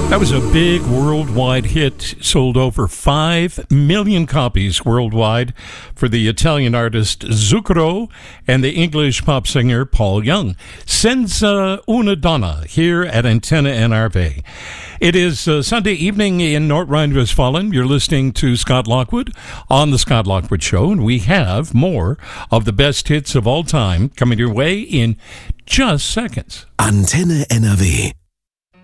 That was a big worldwide hit, sold over 5 million copies worldwide for the Italian artist Zucchero and the English pop singer Paul Young. Senza una donna here at Antenna NRV. It is Sunday evening in North Rhine-Westphalia. You're listening to Scott Lockwood on The Scott Lockwood Show, and we have more of the best hits of all time coming your way in just seconds. Antenne NRW.